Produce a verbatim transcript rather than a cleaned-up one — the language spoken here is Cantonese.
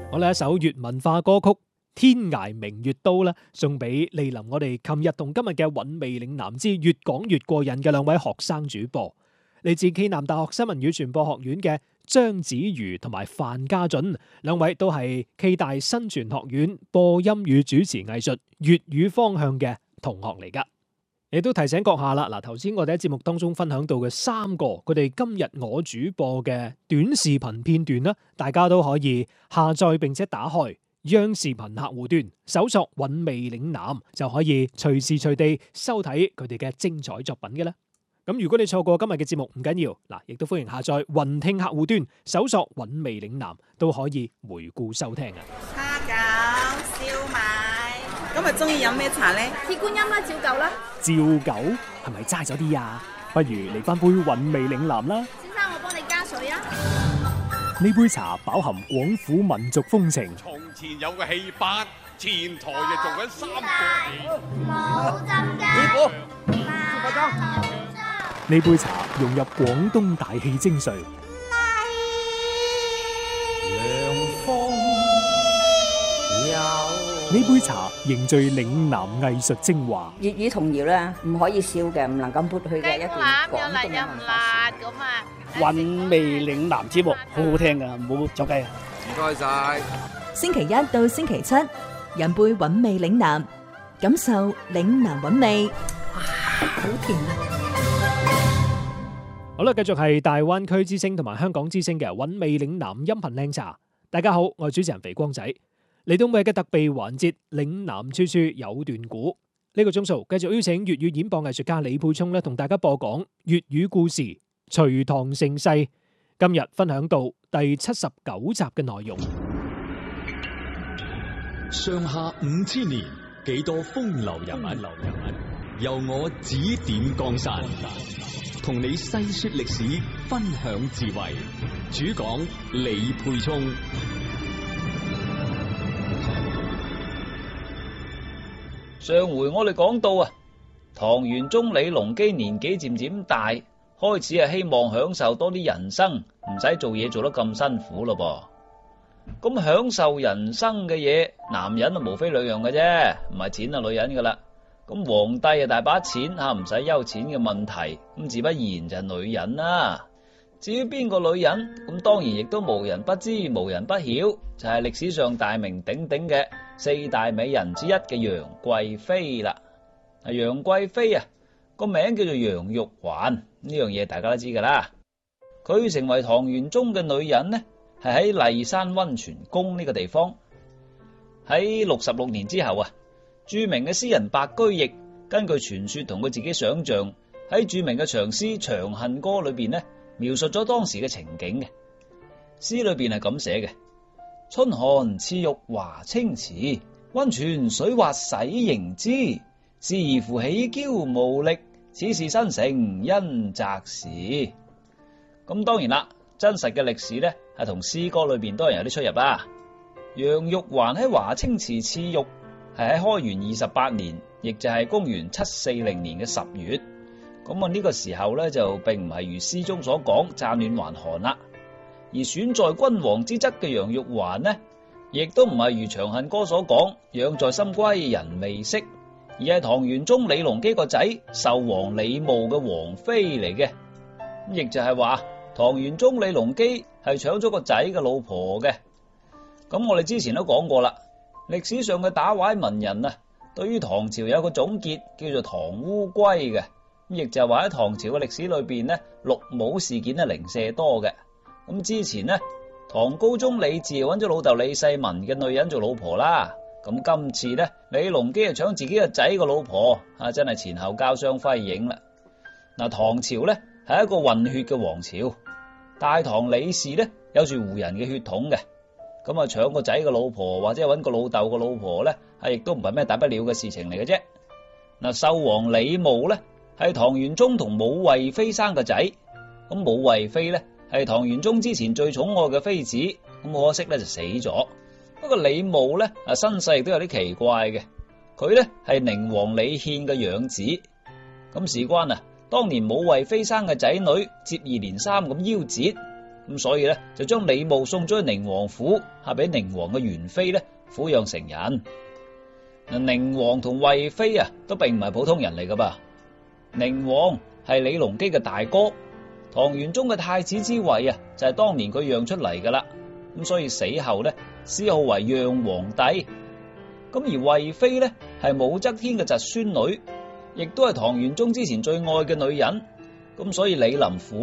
我哋一首粵文化歌曲《天涯明月刀》啦，送俾蒞臨我哋琴日同今日嘅韻味嶺南之越講越過癮嘅兩位學生主播，嚟自暨南大學新聞與傳播學院嘅張子瑜同埋范家俊，兩位都係暨大新傳學院播音與主持藝術粵語方向嘅同學嚟噶。亦都提醒閣下啦，嗱，頭先我哋喺節目當中分享到嘅三個佢哋今日我主播嘅短視頻片段啦，大家都可以下載並且打開央視頻客戶端，搜索韻味嶺南，就可以隨時隨地收睇佢哋嘅精彩作品嘅啦。咁如果你錯過今日嘅節目唔緊要，嗱，亦都歡迎下載雲聽客戶端，搜索韻味嶺南，都可以回顧收聽啊。 蝦餃、燒賣，今日中意飲咩茶呢？ 鐵觀音啦，照舊啦。 照舊係咪齋咗啲啊？不如嚟翻杯韻味嶺南啦。 先生，我幫你加水啊。 呢杯茶飽含廣府民族風情。 從前有個戲班，前台就做緊三個冇浸雞。 呢杯茶融入廣東大氣精髓。呢杯茶凝聚嶺南藝術精華。 粵語童謠咧，唔可以少嘅，唔能夠抹去嘅一段廣東嘅文化。 韻味嶺南節目好好聽噶，唔好走雞啊！ 唔該晒。 星期一到星期七，飲杯韻味嶺南，感受嶺南韻味。哇，好甜啊！ 好啦，繼續係大灣區之聲同埋香港之聲嘅韻味嶺南音頻靚茶。大家好，我係主持人肥光仔。嚟到每日嘅特備環節，嶺南處處有段古。呢個鐘數繼續邀請粵語演播藝術家李沛聰咧，同大家播講粵語故事《隋唐盛世》。今日分享到第七十九集嘅內容。 上下五千年，幾多風流人物，由我指點江山，同你細說歷史，分享智慧。主講李沛聰。 上回我哋講到啊，唐玄宗李隆基年紀漸漸大，開始係希望享受多啲人生，唔使做嘢做得咁辛苦咯噃。咁享受人生嘅嘢，男人啊無非兩樣嘅啫，唔係錢啊女人噶啦。咁皇帝啊大把錢吓，唔使憂錢嘅問題，咁自不然就係女人啦。至於邊個女人，咁當然亦都無人不知無人不曉，就係歷史上大名鼎鼎嘅四大美人之一嘅楊貴妃啦。啊，楊貴妃啊個名叫做楊玉環，呢樣嘢大家都知噶啦。佢成為唐玄宗嘅女人呢，係喺驪山溫泉宮呢個地方。喺六十六年之後啊，著名嘅詩人白居易根據傳說同佢自己想象，喺著名嘅長詩《長恨歌》裏邊呢，描述咗當時嘅情景嘅。詩裏邊係咁寫嘅：春寒賜浴華清池，溫泉水滑洗凝脂。思而扶起嬌無力，此事新成因擇時。咁當然啦，真實嘅歷史呢係同詩歌裏邊當然有啲出入啦。楊玉環喺華清池賜浴係喺開元二十八年，亦就係公元七四零年嘅十月。咁啊呢個時候咧就並唔係如詩中所講乍暖還寒啦，而選在君王之側嘅楊玉環呢，亦都唔係如長恨歌所講養在深閨人未識，而係唐玄宗李隆基個仔壽王李瑁嘅王妃嚟嘅。亦就係話唐玄宗李隆基係搶咗個仔嘅老婆嘅。咁我哋之前都講過啦，歷史上嘅打壞文人啊，對於唐朝有個總結叫做唐烏龜嘅。亦就係話喺唐朝嘅歷史裏邊呢，綠帽事件係零舍多嘅。咁之前呢，唐高宗李治揾咗老豆李世民嘅女人做老婆啦。咁今次呢，李隆基就搶自己嘅仔個老婆，啊真係前後交相輝映啦。嗱，唐朝呢係一個混血嘅王朝，大唐李氏呢有住胡人嘅血統嘅。咁啊搶個仔嘅老婆或者揾個老豆嘅老婆呢，係亦都唔係咩大不了嘅事情嚟嘅啫。嗱，壽王李瑁呢，係唐玄宗同武惠妃生個仔，咁武惠妃咧係唐玄宗之前最寵愛嘅妃子，咁可惜咧就死咗。不過李瑁咧啊身世亦都有啲奇怪嘅，佢咧係寧王李憲嘅養子，咁事關啊當年武惠妃生嘅仔女接二連三咁夭折， 咁所以咧就將李牧送咗去寧王府，下俾寧王嘅元妃咧撫養成人。嗱，寧王同惠妃啊都並唔係普通人嚟噶噃。寧王係李隆基嘅大哥，唐玄宗嘅太子之位啊就係當年佢讓出嚟噶啦。咁所以死後咧謚號為讓皇帝。咁而惠妃咧係武則天嘅侄孫女，亦都係唐玄宗之前最愛嘅女人。咁所以李林甫